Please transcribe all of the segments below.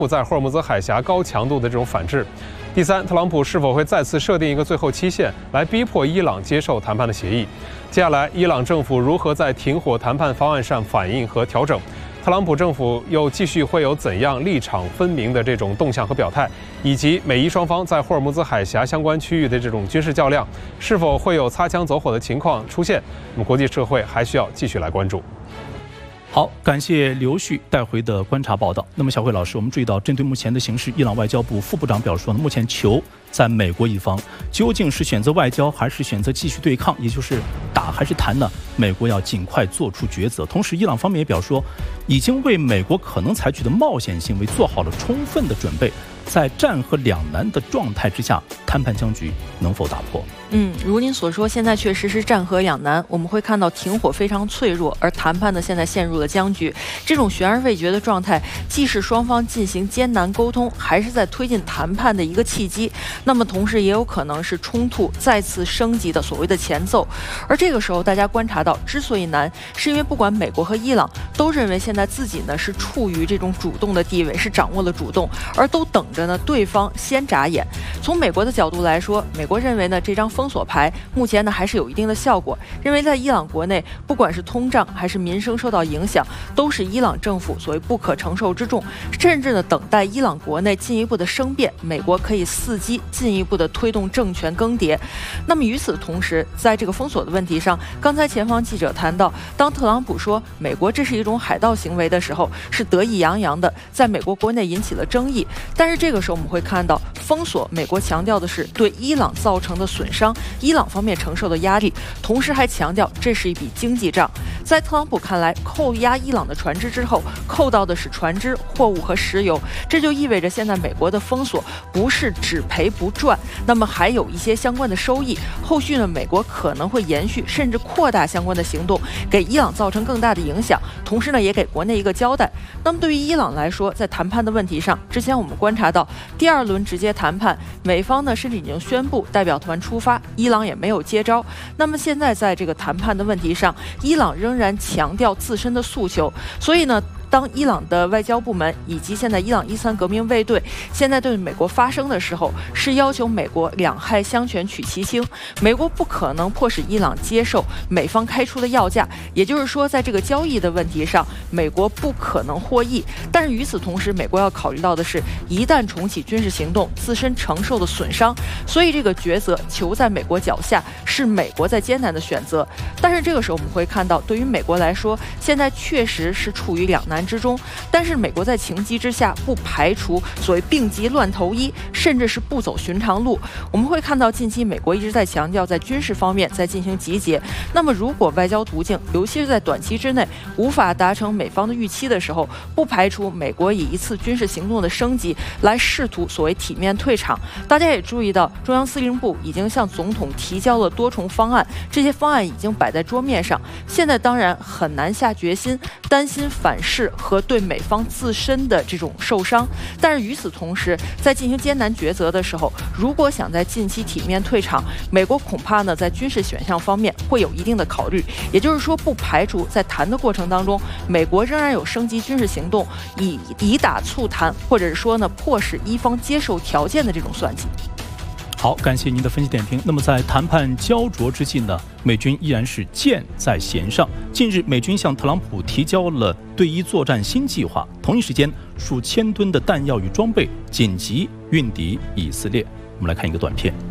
在霍尔木兹海峡高强度的这种反制。第三，特朗普是否会再次设定一个最后期限，来逼迫伊朗接受谈判的协议？接下来，伊朗政府如何在停火谈判方案上反应和调整？特朗普政府又继续会有怎样立场分明的这种动向和表态？以及美伊双方在霍尔木兹海峡相关区域的这种军事较量，是否会有擦枪走火的情况出现？那么，国际社会还需要继续来关注。 好，感谢刘旭带回的观察报道。那么，小慧老师，我们注意到，针对目前的形势，伊朗外交部副部长表示说呢，目前球在美国一方，究竟是选择外交还是选择继续对抗，也就是打还是谈呢？美国要尽快做出抉择。同时，伊朗方面也表示说，已经为美国可能采取的冒险行为做好了充分的准备。在战和两难的状态之下，谈判僵局能否打破？ 如您所说，现在确实是战和两难。我们会看到停火非常脆弱，而谈判呢现在陷入了僵局。这种悬而未决的状态，既是双方进行艰难沟通，还是在推进谈判的一个契机。那么同时也有可能是冲突再次升级的所谓的前奏。而这个时候，大家观察到，之所以难，是因为不管美国和伊朗都认为现在自己呢是处于这种主动的地位，是掌握了主动，而都等着呢对方先眨眼。从美国的角度来说，美国认为呢这张封锁牌目前呢还是有一定的效果，认为在伊朗国内，不管是通胀还是民生受到影响，都是伊朗政府所谓不可承受之重，甚至呢等待伊朗国内进一步的生变，美国可以伺机进一步的推动政权更迭。那么与此同时，在这个封锁的问题上，刚才前方记者谈到，当特朗普说美国这是一种海盗行为的时候，是得意洋洋的，在美国国内引起了争议。但是这个时候我们会看到，封锁美国强调的是对伊朗造成的损伤，伊朗方面承受的压力，同时还强调这是一笔经济账。在特朗普看来，扣押伊朗的船只之后，扣到的是船只、货物和石油，这就意味着现在美国的封锁不是只赔不赚，那么还有一些相关的收益。后续呢，美国可能会延续甚至扩大相关的行动，给伊朗造成更大的影响，同时呢，也给国内一个交代。那么对于伊朗来说，在谈判的问题上，之前我们观察到，第二轮直接谈判，美方呢甚至已经宣布代表团出发，伊朗也没有接招。那么现在在这个谈判的问题上，伊朗仍然强调自身的诉求，所以呢，当伊朗的外交部门以及现在伊朗伊斯兰革命卫队现在对美国发声的时候，是要求美国两害相权取其轻，美国不可能迫使伊朗接受美方开出的要价，也就是说，在这个交易的问题上，美国不可能获益。但是与此同时，美国要考虑到的是，一旦重启军事行动，自身承受的损伤，所以这个抉择球在美国脚下，是美国在艰难的选择。但是这个时候我们会看到，对于美国来说，现在确实是处于两难之中，但是美国在情急之下，不排除所谓病急乱投医，甚至是不走寻常路。我们会看到近期美国一直在强调在军事方面在进行集结，那么如果外交途径，尤其是在短期之内无法达成美方的预期的时候，不排除美国以一次军事行动的升级来试图所谓体面退场。大家也注意到，中央司令部已经向总统提交了多重方案，这些方案已经摆在桌面上，现在当然很难下决心，担心反噬和对美方自身的这种受伤。但是与此同时，在进行艰难抉择的时候，如果想在近期体面退场，美国恐怕呢在军事选项方面会有一定的考虑，也就是说，不排除在谈的过程当中，美国仍然有升级军事行动，以打促谈，或者是说呢迫使伊方接受条件的这种算计。 好，感谢您的分析点评。那么在谈判焦灼之际呢，美军依然是箭在弦上。近日，美军向特朗普提交了对伊作战新计划，同一时间，数千吨的弹药与装备紧急运抵以色列。我们来看一个短片。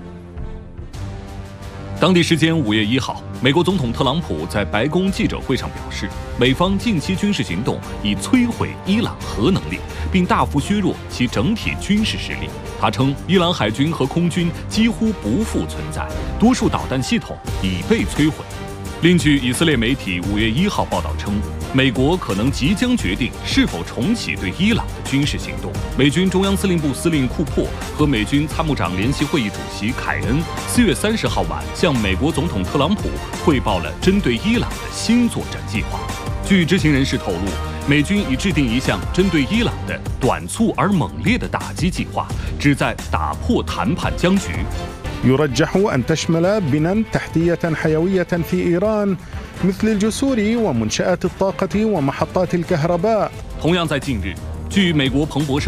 当地时间5月1号，美国总统特朗普在白宫记者会上表示，美方近期军事行动已摧毁伊朗核能力，并大幅削弱其整体军事实力。他称，伊朗海军和空军几乎不复存在，多数导弹系统已被摧毁。另据以色列媒体5月1号报道称，美国可能即将决定是否重启对伊朗的军事行动。美军中央司令部司令库珀和美军参谋长联席会议主席凯恩4月30号晚向美国总统特朗普汇报了针对伊朗的新作战计划。据知情人士透露，美军已制定一项针对伊朗的短促而猛烈的打击计划，旨在打破谈判僵局。 يرجح أن تشمل بناء تحتية حيوية في إيران مثل الجسور ومنشآت الطاقة ومحطات الكهرباء。 同样在近日，据据美国彭博社